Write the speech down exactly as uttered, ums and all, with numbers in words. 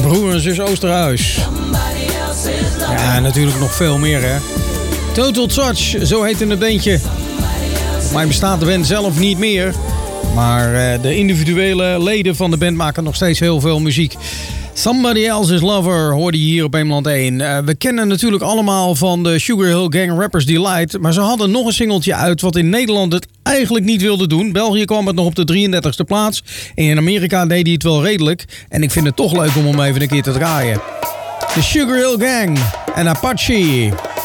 broer en zus Oosterhuis. Ja, en natuurlijk nog veel meer, hè. Total Touch, zo heette het bandje. Maar bestaat de band zelf niet meer. Maar uh, de individuele leden van de band maken nog steeds heel veel muziek. Somebody Else's Lover hoorde je hier op Eemland één. Uh, we kennen natuurlijk allemaal van de Sugar Hill Gang Rappers Delight. Maar ze hadden nog een singeltje uit wat in Nederland het eigenlijk niet wilde doen. België kwam het nog op de drieëndertigste plaats. En in Amerika deed hij het wel redelijk. En ik vind het toch leuk om hem even een keer te draaien. De Sugar Hill Gang en Apache.